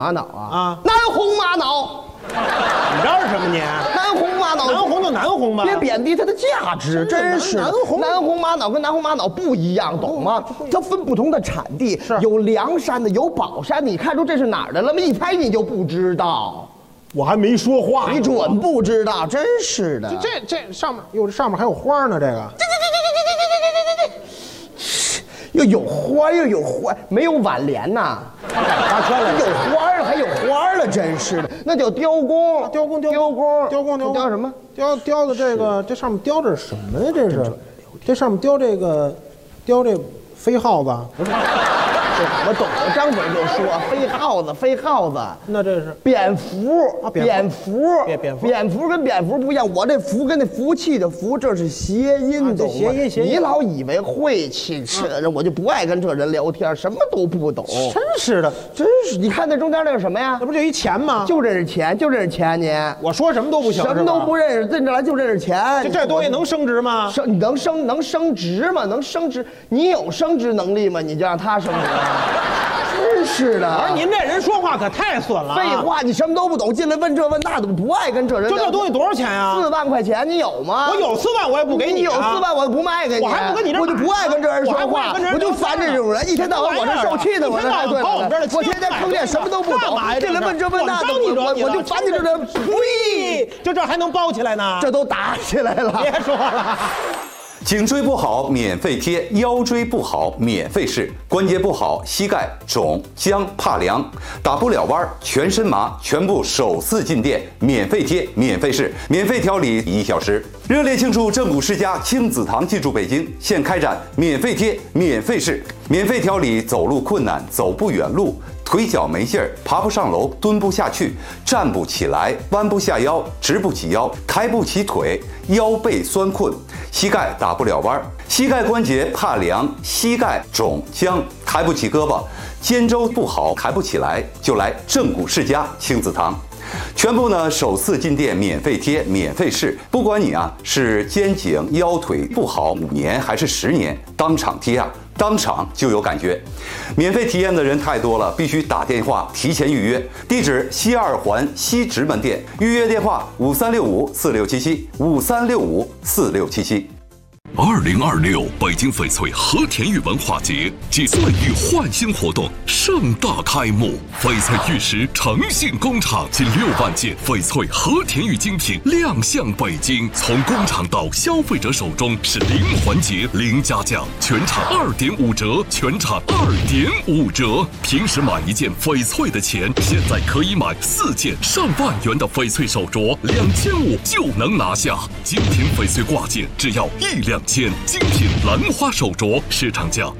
玛瑙啊，南红玛瑙。 你嚷什么你？ 南红玛瑙， 南红就南红吧， 别贬低它的价值，真是。南红玛瑙跟南红玛瑙不一样，懂吗？它分不同的产地，有凉山的，有宝山的。你看出这是哪儿的了吗？一拍你就不知道。 我还没说话， 你准不知道，真是的。 这上面哟，这上面还有花呢，这个。 又有花又有花，没有挽联呐。 花圈了， 有花了还有花了，真是的，那叫雕工。雕工，雕什么？ 雕的这个，这上面雕着什么呀？这是，这上面雕这个飞耗子。不是， 我懂，我张嘴就说飞耗子。那这是蝙蝠啊，蝙蝠跟蝙蝠不一样，我这福跟那福气的福，这是谐音，懂吗？谐音。你老以为会气，这人我就不爱跟这人聊天，什么都不懂。 真是的， 真是。你看那中间那是什么呀？ 那不就一钱吗？ 就认识钱，你。 我说什么都不行， 什么都不认识，认着来就认识钱。 这东西能升值吗？ 你能升值吗？能升值？你有升值能力吗？你就让他升值。真是的， 而您这人说话可太损了。 废话，你什么都不懂，进来问这问那的，不爱跟这人。 就这东西多少钱啊 ？4万块钱，你有吗？ 我有4万，我也不给你。 你有4万，我不卖给你。 我还不跟你这， 我就不爱跟这人说话，我就烦这种人，一天到晚我这受气的，我这还对了。我天天碰见什么都不懂，进来问这问那的，我就烦你这人。 呸！就这还能包起来呢？ 这都打起来了。 别说了。 颈椎不好免费贴，腰椎不好免费试，关节不好膝盖肿僵怕凉打不了弯全身麻，全部首次进店免费贴免费试，免费调理1小时。热烈庆祝正骨世家亲子堂进驻北京，现开展免费贴免费试，免费调理走路困难走不远路，腿脚没劲儿，爬不上楼，蹲不下去，站不起来，弯不下腰，直不起腰，抬不起腿，腰背酸困，膝盖打不了弯，膝盖关节怕凉，膝盖肿僵，抬不起胳膊，肩周不好，抬不起来，就来正骨世家亲子堂。全部呢首次进店免费贴免费试，不管你是肩颈腰腿不好5年还是10年，当场贴当场就有感觉。免费体验的人太多了，必须打电话提前预约。地址西2环西直门店，预约电话5365467753654677。 2026北京翡翠和田玉文化节暨岁玉焕新活动盛大开幕，翡翠玉石诚信工厂近6万件翡翠和田玉精品亮相北京，从工厂到消费者手中是零环节零加价，全场2.5折，全场2.5折。平时买1件翡翠的钱，现在可以买4件上万元的翡翠手镯，2500就能拿下。精品翡翠挂件只要1两千，精品兰花手镯市场价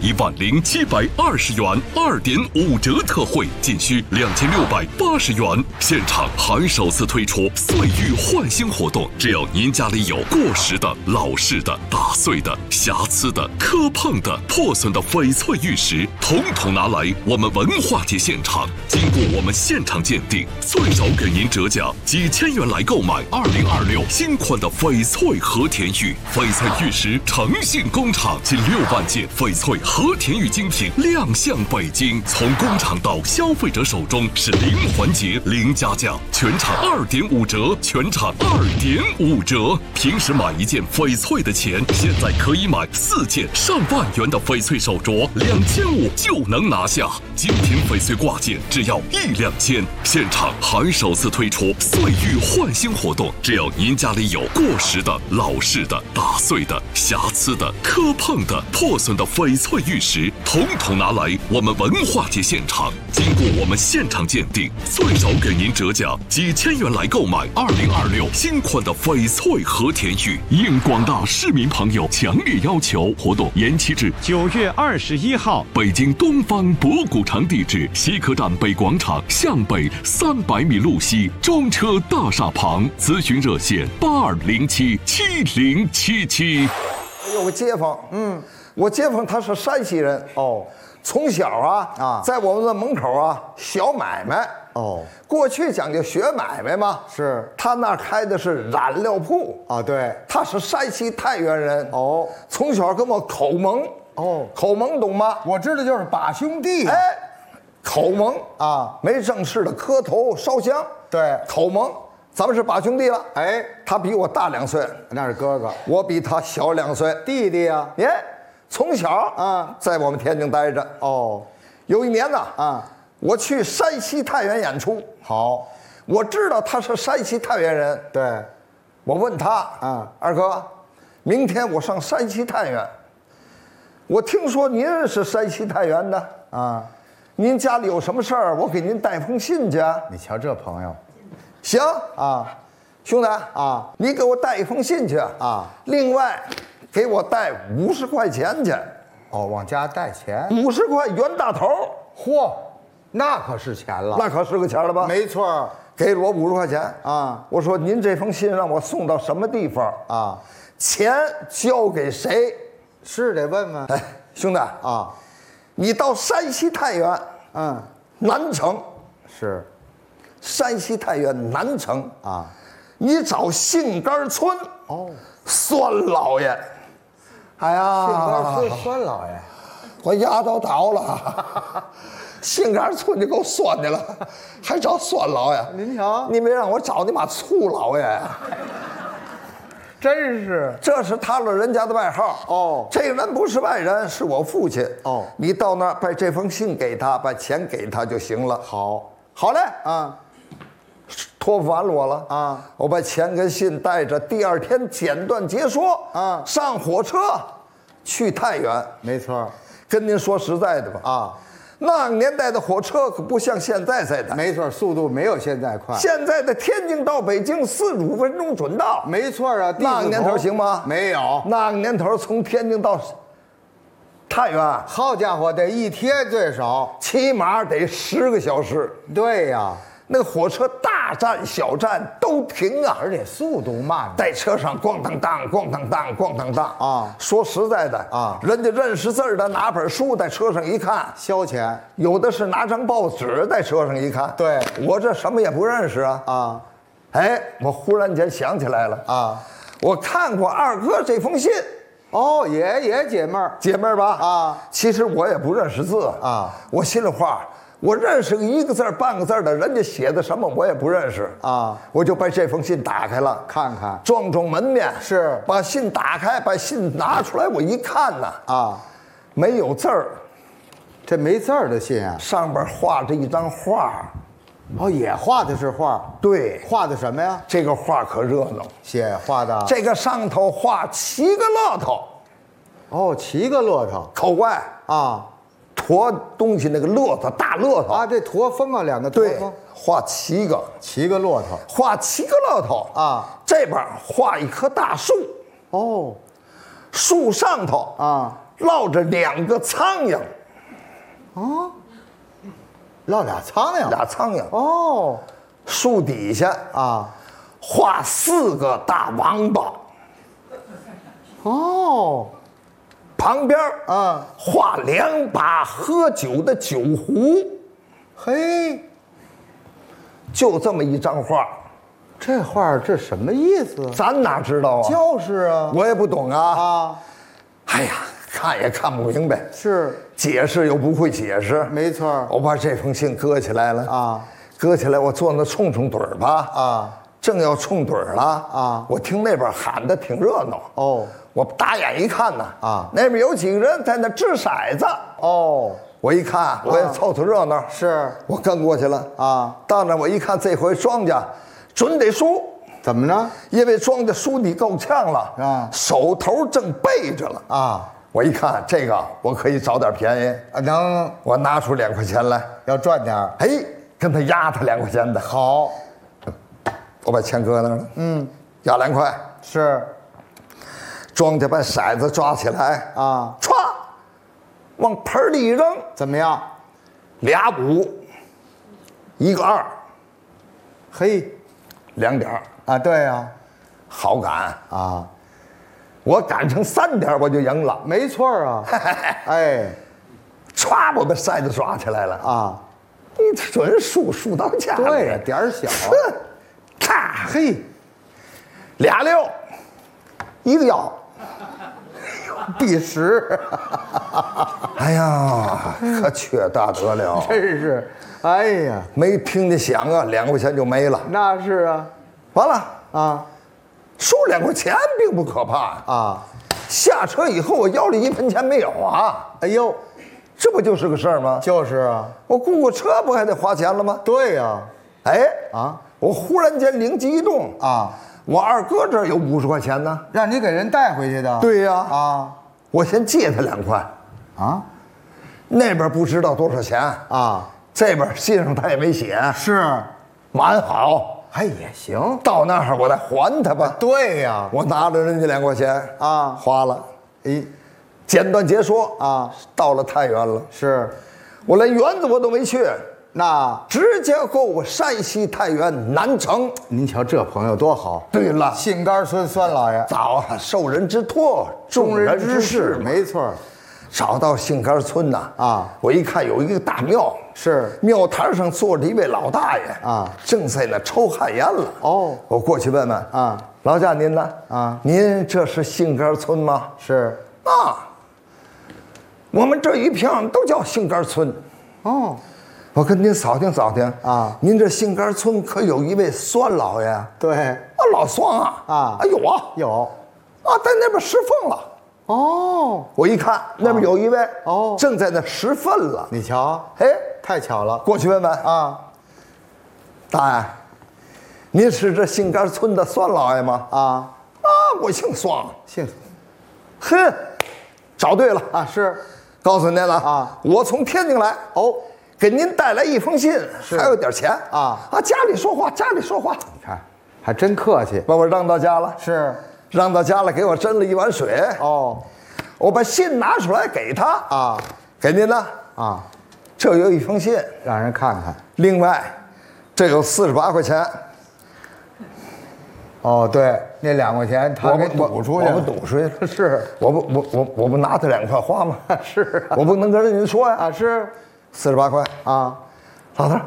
10720元，2.5折特惠，仅需2680元。现场还首次推出岁玉焕新活动，只要您家里有过时的、老式的、打碎的、瑕疵的、磕碰的、破损的翡翠玉石，统统拿来我们文化节现场，经过我们现场鉴定，最少给您折价几千元来购买2026新款的翡翠和田玉。翡翠玉石诚信工厂近6万件翡翠和田玉精品亮相北京，从工厂到消费者手中是零环节零加价，全场2.5折，全场2.5折。平时买1件翡翠的钱，现在可以买4件上万元的翡翠手镯，2500就能拿下。精品翡翠挂件只要1两千，现场还首次推出岁玉焕新活动，只要您家里有过时的、老式的、打碎的、瑕疵的、磕碰的、破损的翡翠玉石，统统拿来我们文化节现场，经过我们现场鉴定，最少给您折价几千元来购买2026新款的翡翠和田玉。应广大市民朋友强烈要求，活动延期至9月21号。北京东方博古城地址：西客站北广场向北300米路西，中车大厦旁。咨询热线82077077。 有个街坊，我街坊他是山西人哦，从小在我们的门口小买卖哦，过去讲究学买卖嘛，是他那开的是染料铺啊，对，他是山西太原人哦，从小跟我口蒙哦，口蒙懂吗？ 我知道，就是把兄弟哎， 口蒙啊， 没正式的磕头烧香。 对， 口蒙，咱们是8兄弟了。 哎， 他比我大2岁， 那是哥哥， 我比他小2岁， 弟弟呀。 耶，从小啊，在我们天津待着。 哦， 有一年呢， 啊， 我去山西太原演出。 好， 我知道他是山西太原人。 对， 我问他，二哥，明天我上山西太原，我听说您是山西太原的啊，您家里有什么事儿，我给您带封信去。 你瞧这朋友， 行啊， 兄弟啊， 你给我带一封信去啊， 另外给我带50块钱去。 哦，往家带钱 ，50块袁大头。 嚯，那可是钱了， 那可是个钱了吧？ 没错。 给了我50块钱啊！ 我说您这封信让我送到什么地方啊？ 钱交给谁？ 是得问问。 哎，兄弟啊，你到山西太原，南城是， 山西太原南城啊， 你找杏干村酸老爷。哎呀， 杏干村酸老爷， 我牙都倒了。杏干村就够酸的了，还找酸老爷？ 您瞧， 你没让我找你妈醋老爷呀？ 真是， 这是他老人家的外号哦。 这个人不是外人，是我父亲哦。 你到那儿把这封信给他，把钱给他就行了。 好， 好嘞啊， 托付完了我了啊， 我把钱跟信带着，第2天简短截说啊， 上火车去太原。 没错， 跟您说实在的吧啊。 那个年代的火车可不像现在似的， 没错，速度没有现在快。 现在的天津到北京45分钟准到， 没错啊。 那个年头行吗？ 没有， 那个年头从天津到太原， 好家伙，得1天最少， 起码得10个小时。 对呀， 那个火车大站小站都停啊， 而且速度慢， 在车上咣当当咣当当咣当当啊。 说实在的啊， 人家认识字的拿本书在车上一看， 消遣； 有的是拿张报纸在车上一看。 对， 我这什么也不认识啊啊！哎，我忽然间想起来了啊，我看过二哥这封信。 哦，也解闷儿， 解闷儿吧啊！ 其实我也不认识字啊， 我心里话。我认识1个字半个字的，人家写的什么我也不认识啊， 我就把这封信打开了， 看看， 装门面是， 把信打开，把信拿出来，我一看呢， 啊， 没有字儿， 这没字儿的信啊， 上边画着一张画， 哦，也画的是画， 对， 画的什么呀？ 这个画可热闹， 画的这个上头画7个骆驼， 哦，7个骆驼， 口外啊。 驮东西那个骆驼，大骆驼啊，这驼峰啊，2个驼峰， 画7个骆驼， 画7个骆驼啊， 这边画一棵大树， 哦， 树上头啊落着2个苍蝇， 啊，落俩苍蝇，哦， 树底下啊画4个大王八， 哦。 旁边画2把喝酒的酒壶， 嘿， 就这么一张画。 这画这什么意思？ 咱哪知道啊？ 就是啊， 我也不懂啊。哎呀，看也看不明白， 是解释又不会解释。 没错， 我把这封信搁起来了啊，搁起来，我坐那冲盹儿吧啊，正要冲盹儿了啊，我听那边喊的挺热闹哦。 我打眼一看呢，那边有几个人在那掷骰子。 哦， 我一看，我也凑凑热闹， 是我跟过去了啊。到那我一看，这回庄家准得输。 怎么着？ 因为庄家输你够呛了啊，手头正背着了啊。我一看这个，我可以找点便宜啊，能。 我拿出2块钱来， 要赚点。 哎，跟他压他2块钱的。 好， 我把钱搁那儿了。压2块是。 庄家把骰子抓起来啊，歘，往盆里一扔， 怎么样 ？25，一个2， 嘿 ，2点啊，对呀， 好赶啊， 我赶成3点我就赢了， 没错啊，哎， 歘，我把骰子抓起来了啊，你准输到家里， 对，点儿小， 咔，嘿，2 6，一个1， 第10。 哎呀，可缺大得了， 真是，哎呀， 没听见响啊，2块钱就没了。 那是啊， 完了啊， 收2块钱并不可怕啊， 下车以后我要了1分钱没有啊？ 哎呦， 这不就是个事儿吗？ 就是啊， 我雇个车不还得花钱了吗？ 对呀， 哎啊， 我忽然间灵机一动啊， 我二哥这儿有50块钱呢， 让你给人带回去的。 对呀， 啊， 我先借他2块， 啊， 那边不知道多少钱啊， 这边信上他也没写， 是， 蛮好， 哎也行， 到那儿我再还他吧。 对呀， 我拿着人家2块钱啊， 花了， 哎， 简短截说啊， 到了太原了， 是， 我连园子我都没去， 那直接够我山西太原南城。 您瞧这朋友多好。 对了， 杏干村孙老爷， 早受人之托，众人之事， 没错。 找到杏干村呐， 啊， 我一看有一个大庙， 是庙台上坐着一位老大爷啊， 正在那抽旱烟了。 哦， 我过去问问啊， 老家您呢？ 啊， 您这是杏干村吗？ 是啊，我们这一片都叫杏干村。 哦， 我跟您扫听扫听啊， 您这杏干村可有一位孙老爷？ 对， 啊，老双啊， 啊， 有啊， 有， 啊，在那边石缝了。 哦， 我一看那边有一位， 哦， 正在那拾粪了。 你瞧， 哎， 太巧了， 过去问问啊， 大爷，您是这杏干村的孙老爷吗？ 啊， 我姓双， 姓， 哼，找对了啊，是， 告诉您了啊， 我从天津来， 哦， 给您带来一封信，还有点钱啊， 家里说话，家里说话， 你看，还真客气， 把我让到家了， 是， 让到家了，给我斟了一碗水， 哦， 我把信拿出来给他， 啊， 给您呢， 啊， 这有一封信， 让人看看， 另外，这有48块钱。 哦，对，那2块钱他给赌出去了， 我赌出去了。 是， 我不拿他2块花吗？ 是， 我不能跟人家说呀。 啊，是 48块啊， 老头儿，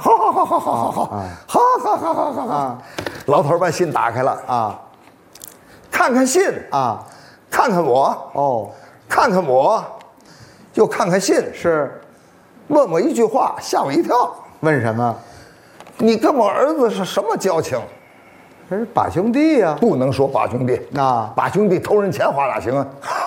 好，老头儿把信打开了啊， 看看信啊， 看看我， 哦， 看看我，又看看信， 是， 问我一句话，吓我一跳。 问什么？ 你跟我儿子是什么交情？ 这是把兄弟呀， 不能说把兄弟， 那把兄弟偷人钱花哪行啊？